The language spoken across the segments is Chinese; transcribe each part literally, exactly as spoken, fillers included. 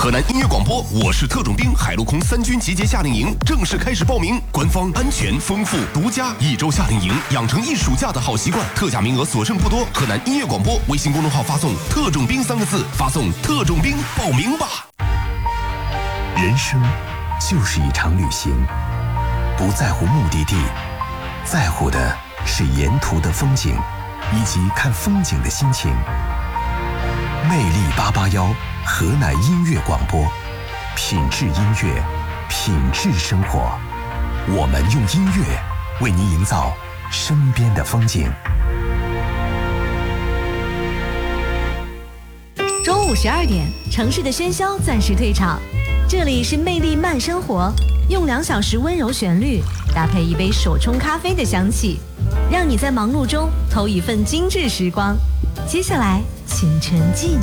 河南音乐广播，我是特种兵，海陆空三军集结夏令营正式开始报名，官方、安全、丰富、独家，一周夏令营，养成一暑假的好习惯。特价名额所剩不多，河南音乐广播微信公众号发送“特种兵”三个字，发送“特种兵”报名吧。 人生就是一场旅行，不在乎目的地，在乎的是沿途的风景，以及看风景的心情。魅力八八幺，河南音乐广播，品质音乐，品质生活。我们用音乐为您营造身边的风景。 中午十二点，城市的喧嚣暂时退场，这里是魅力慢生活，用两小时温柔旋律搭配一杯手冲咖啡的香气，让你在忙碌中偷一份精致时光。接下来请沉浸。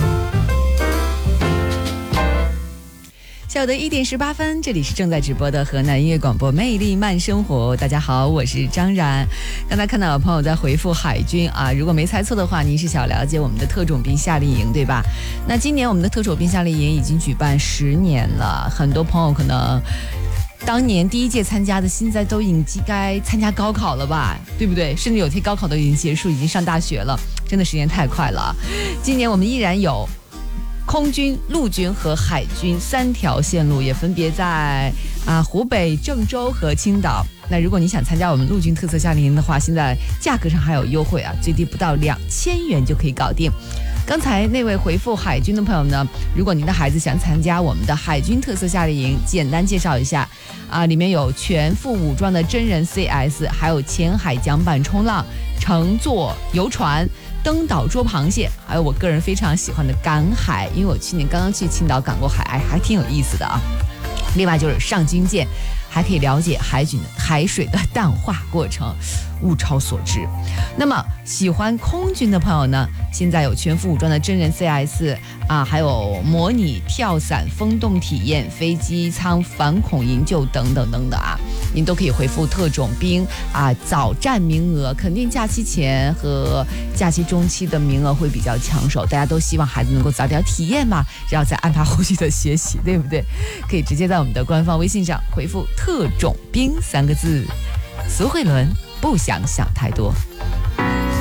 下午的一点十八分，这里是正在直播的河南音乐广播魅力慢生活。大家好，我是张然。刚才看到有朋友在回复海军啊，如果没猜错的话，您是想了解我们的特种兵夏令营对吧？那今年我们的特种兵夏令营已经举办十年了，很多朋友可能当年第一届参加的，现在都已经该参加高考了吧，对不对？甚至有些高考都已经结束，已经上大学了，真的时间太快了。今年我们依然有空军、陆军和海军三条线路，也分别在啊湖北、郑州和青岛。那如果你想参加我们陆军特色夏令营的话，现在价格上还有优惠啊，最低不到两千元就可以搞定。刚才那位回复海军的朋友呢，如果您的孩子想参加我们的海军特色夏令营，简单介绍一下啊，里面有全副武装的真人 C S， 还有前海桨板冲浪、乘坐游船、登岛捉螃蟹，还有我个人非常喜欢的赶海，因为我去年刚刚去青岛赶过海，哎，还挺有意思的啊。另外就是上军舰，还可以了解海军海水的淡化过程，物超所值。那么喜欢空军的朋友呢，现在有全副武装的真人 C S 啊，还有模拟跳伞风洞体验、飞机舱反恐营救等等等等啊，您都可以回复特种兵啊，早占名额，肯定假期前和假期中期的名额会比较抢手，大家都希望孩子能够早点体验嘛，然后再安排后续的学习，对不对？可以直接在我们的官方微信上回复特种兵三个字。苏慧伦，不想想太多。